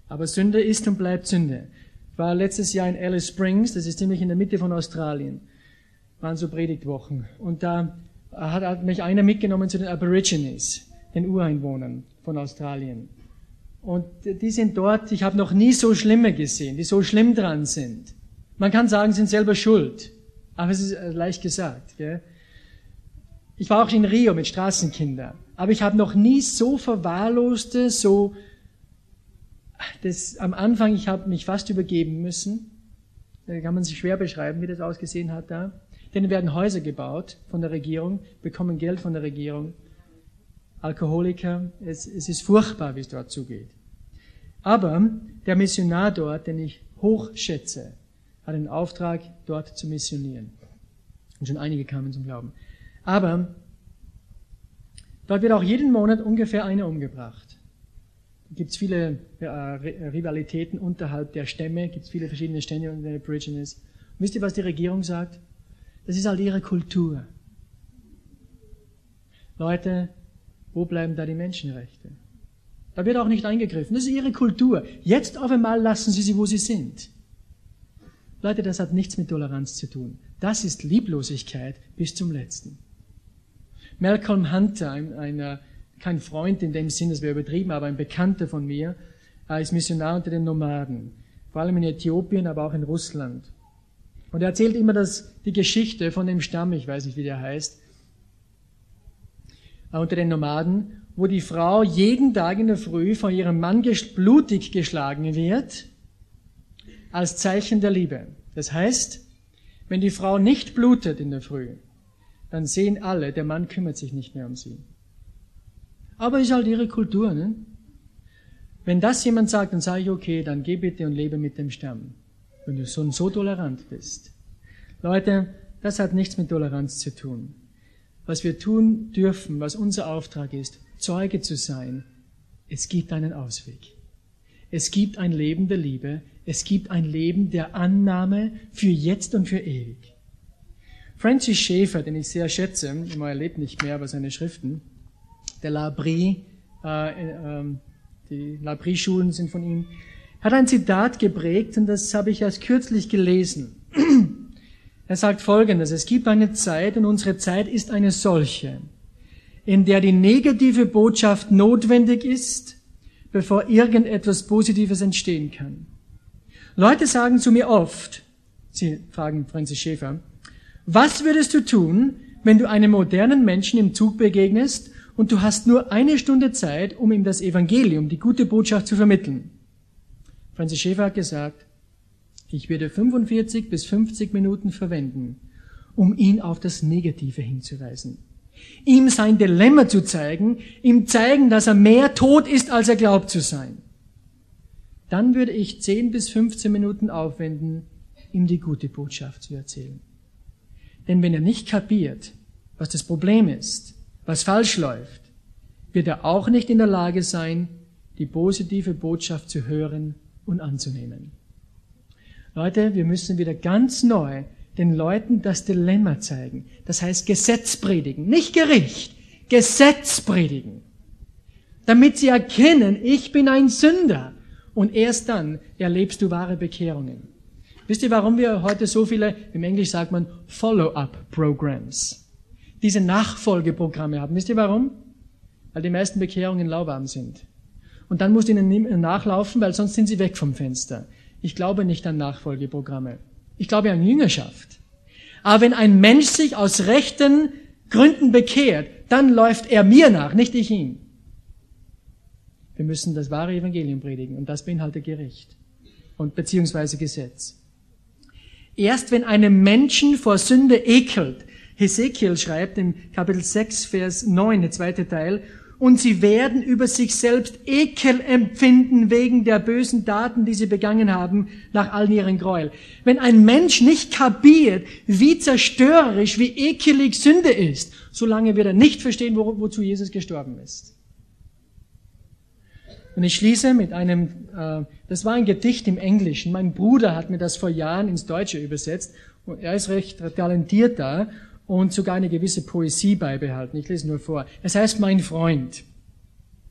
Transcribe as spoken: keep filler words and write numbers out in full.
Aber Sünde ist und bleibt Sünde. Ich war letztes Jahr in Alice Springs, das ist ziemlich in der Mitte von Australien. Waren so Predigtwochen. Und da hat, hat mich einer mitgenommen zu den Aborigines, den Ureinwohnern von Australien. Und die sind dort, ich habe noch nie so Schlimme gesehen, die so schlimm dran sind. Man kann sagen, sie sind selber schuld. Aber es ist leicht gesagt. Gell? Ich war auch in Rio mit Straßenkindern. Aber ich habe noch nie so verwahrloste, so, das, am Anfang, ich habe mich fast übergeben müssen. Da kann man sich schwer beschreiben, wie das ausgesehen hat da. Denen werden Häuser gebaut von der Regierung, bekommen Geld von der Regierung. Alkoholiker, es, es ist furchtbar, wie es dort zugeht. Aber der Missionar dort, den ich hochschätze, hat den Auftrag, dort zu missionieren. Und schon einige kamen zum Glauben. Aber dort wird auch jeden Monat ungefähr einer umgebracht. Da gibt es viele äh, Rivalitäten unterhalb der Stämme, gibt es viele verschiedene Stämme unter den Aborigines. Und wisst ihr, was die Regierung sagt? Das ist halt ihre Kultur. Leute, wo bleiben da die Menschenrechte? Da wird auch nicht eingegriffen. Das ist ihre Kultur. Jetzt auf einmal lassen sie sie, wo sie sind. Leute, das hat nichts mit Toleranz zu tun. Das ist Lieblosigkeit bis zum Letzten. Malcolm Hunter, ein, ein, kein Freund in dem Sinn, das wäre übertrieben, aber ein Bekannter von mir, er ist Missionar unter den Nomaden. Vor allem in Äthiopien, aber auch in Russland. Und er erzählt immer das, die Geschichte von dem Stamm, ich weiß nicht, wie der heißt, unter den Nomaden, wo die Frau jeden Tag in der Früh von ihrem Mann blutig geschlagen wird, als Zeichen der Liebe. Das heißt, wenn die Frau nicht blutet in der Früh, dann sehen alle, der Mann kümmert sich nicht mehr um sie. Aber ist halt ihre Kultur, ne? Wenn das jemand sagt, dann sage ich, okay, dann geh bitte und lebe mit dem Stamm. Wenn du so, so tolerant bist. Leute, das hat nichts mit Toleranz zu tun. Was wir tun dürfen, was unser Auftrag ist, Zeuge zu sein, es gibt einen Ausweg. Es gibt ein Leben der Liebe, es gibt ein Leben der Annahme für jetzt und für ewig. Francis Schaeffer, den ich sehr schätze, er lebt nicht mehr, aber seine Schriften, der L'Abri, äh, äh, die L'Abri-Schulen sind von ihm, hat ein Zitat geprägt und das habe ich erst kürzlich gelesen. Er sagt Folgendes: Es gibt eine Zeit und unsere Zeit ist eine solche, in der die negative Botschaft notwendig ist, bevor irgendetwas Positives entstehen kann. Leute sagen zu mir oft, sie fragen Francis Schaeffer, was würdest du tun, wenn du einem modernen Menschen im Zug begegnest und du hast nur eine Stunde Zeit, um ihm das Evangelium, die gute Botschaft zu vermitteln? Francis Schaeffer hat gesagt, ich würde fünfundvierzig bis fünfzig Minuten verwenden, um ihn auf das Negative hinzuweisen. Ihm sein Dilemma zu zeigen, ihm zeigen, dass er mehr tot ist, als er glaubt zu sein. Dann würde ich zehn bis fünfzehn Minuten aufwenden, ihm die gute Botschaft zu erzählen. Denn wenn er nicht kapiert, was das Problem ist, was falsch läuft, wird er auch nicht in der Lage sein, die positive Botschaft zu hören und anzunehmen. Leute, wir müssen wieder ganz neu den Leuten das Dilemma zeigen. Das heißt Gesetz predigen, nicht Gericht, Gesetz predigen. Damit sie erkennen, ich bin ein Sünder. Und erst dann erlebst du wahre Bekehrungen. Wisst ihr, warum wir heute so viele, im Englisch sagt man Follow-up-Programs, diese Nachfolgeprogramme haben? Wisst ihr warum? Weil die meisten Bekehrungen lauwarm sind. Und dann musst du ihnen nachlaufen, weil sonst sind sie weg vom Fenster. Ich glaube nicht an Nachfolgeprogramme. Ich glaube an Jüngerschaft. Aber wenn ein Mensch sich aus rechten Gründen bekehrt, dann läuft er mir nach, nicht ich ihm. Wir müssen das wahre Evangelium predigen und das beinhaltet Gericht und beziehungsweise Gesetz. Erst wenn einem Menschen vor Sünde ekelt, Hesekiel schreibt im Kapitel sechs, Vers neun, der zweite Teil, und sie werden über sich selbst Ekel empfinden wegen der bösen Taten, die sie begangen haben, nach all ihren Gräuel. Wenn ein Mensch nicht kapiert, wie zerstörerisch, wie ekelig Sünde ist, solange wird er nicht verstehen, wo, wozu Jesus gestorben ist. Und ich schließe mit einem, äh, das war ein Gedicht im Englischen. Mein Bruder hat mir das vor Jahren ins Deutsche übersetzt. Und er ist recht talentiert da und sogar eine gewisse Poesie beibehalten. Ich lese nur vor. Es heißt, mein Freund.